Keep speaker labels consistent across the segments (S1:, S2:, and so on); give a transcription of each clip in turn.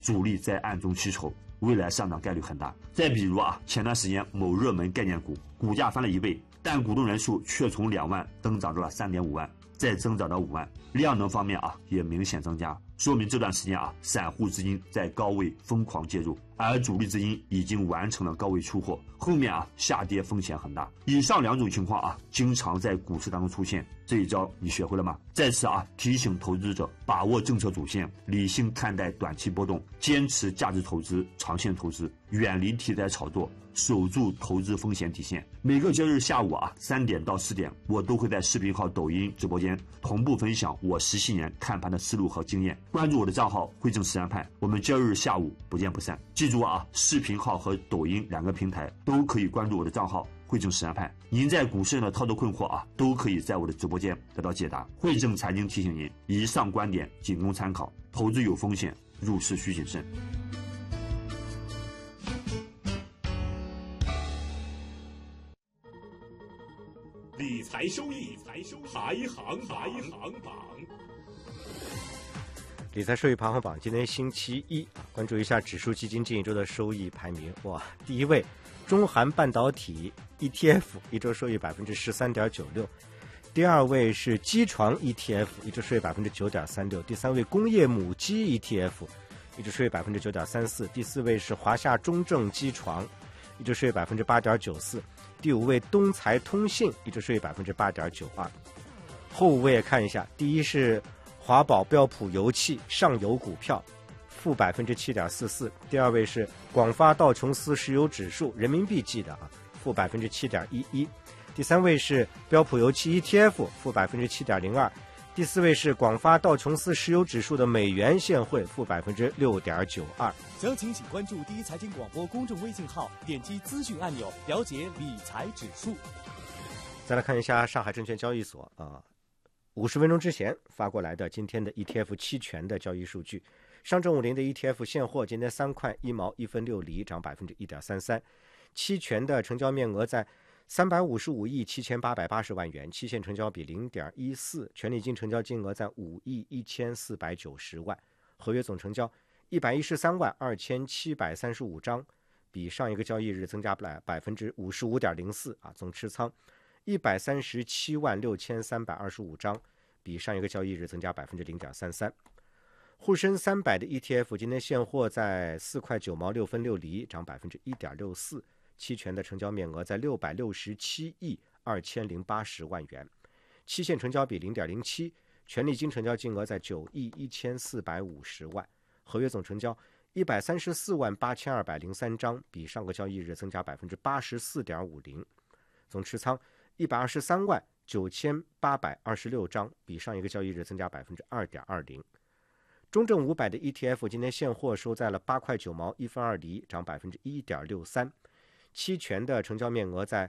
S1: 主力在暗中吸筹，未来上涨概率很大。再比如前段时间某热门概念股股价翻了1倍，但股东人数却从2万增长到了3.5万，再增长到5万，量能方面也明显增加，说明这段时间散户资金在高位疯狂介入，而主力资金已经完成了高位出货，后面下跌风险很大。以上2种情况经常在股市当中出现，这一招你学会了吗？在此提醒投资者把握政策主线，理性看待短期波动，坚持价值投资、长线投资，远离题材炒作，守住投资风险底线。每个交易日下午3点到4点，我都会在视频号、抖音直播间同步分享我17年看盘的思路和经验。关注我的账号汇正实战派，我们交易日下午不见不散。记住视频号和抖音2个平台都可以关注我的账号汇正实战派。您在股市上的操作困惑都可以在我的直播间得到解答。汇正财经提醒您，以上观点仅供参考，投资有风险，入市需谨慎。
S2: 理财收益排行榜。
S3: 理财收益排行榜，今天星期一，关注一下指数基金这一周的收益排名。哇，第一位中韩半导体 ETF 一周收益 13.96%， 第二位是机床 ETF 一周收益 9.36%， 第三位工业母机 ETF 一周收益 9.34%， 第四位是华夏中证机床一周收益 8.94%， 第五位东财通信一周收益 8.92%。 后五位看一下，第一是华宝标普油气上游股票负 7.44%， 第二位是广发道琼斯石油指数人民币计的负 7.11%， 第三位是标普油气 ETF 负 7.02%， 第四位是广发道琼斯石油指数的美元现汇负 6.92%。
S4: 详情请关注第一财经广播公众微信号，点击资讯按钮了解理财指数。
S3: 再来看一下上海证券交易所50分钟之前发过来的今天的 ETF 期权的交易数据。上证50的 ETF 现货今天3块1毛1分6厘，涨 1.33%， 期权的成交面额在355亿7880万元，期限成交比 0.14， 权利金成交金额在5亿1490万，合约总成交113万2735张，比上一个交易日增加55.04%，总持仓137万6325张，比上一个交易日增加 0.33%。 沪深300的 ETF 今天现货在4块9毛6分6厘，涨 1.64%， 期权的成交面额在667亿2080万元，期限成交比 0.07， 权利金成交金额在9亿1450万，合约总成交134万8203张，比上个交易日增加 84.50%， 总持仓123万9826张，比上一个交易日增加 2.20%。 中证500的 ETF 今天现货收在了8块9毛1分2厘，涨 1.63%， 期权的成交面额在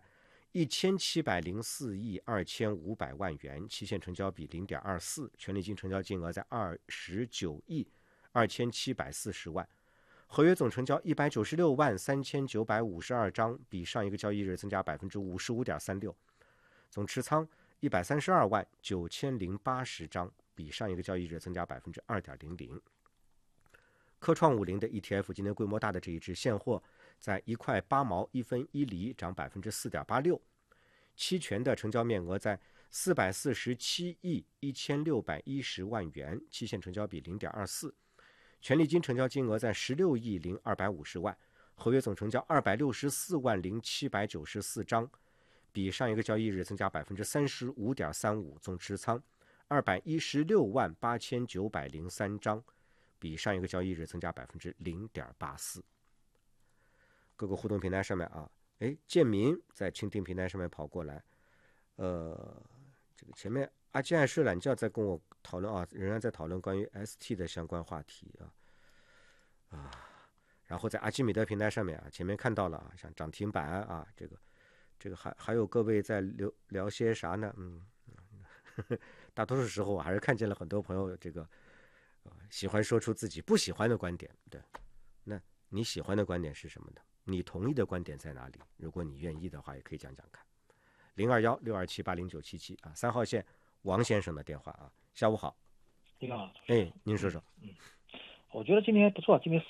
S3: 1704亿2500万元，期限成交比 0.24， 权利金成交金额在29亿2740万，合约总成交196万3952张，比上一个交易日增加 55.36%， 总持仓132万9080张，比上一个交易日增加 2.00%。 科创50的 ETF 今天规模大的这一只现货在1块8毛1分1厘，涨 4.86%， 期权的成交面额在447亿1610万元，期限成交比 0.24， 权利金成交金额在16亿0250万，合约总成交264万0794张，比上一个交易日增加 35.35%， 总持仓216万8903张，比上一个交易日增加 0.84%。 各个互动平台上面建民在蜻蜓平台上面跑过来，这个前面阿基爱睡懒觉在跟我讨论仍然在讨论关于 ST 的相关话题然后在阿基米德平台上面前面看到了像涨停板这个还有各位在聊些啥呢？大多数时候我还是看见了很多朋友这个喜欢说出自己不喜欢的观点。对，那你喜欢的观点是什么呢？你同意的观点在哪里？如果你愿意的话，也可以讲讲看。021-627-80977 3号线王先生的电话下午好。
S5: 丁老师，
S3: 您说说。
S5: 我觉得今年不错，今年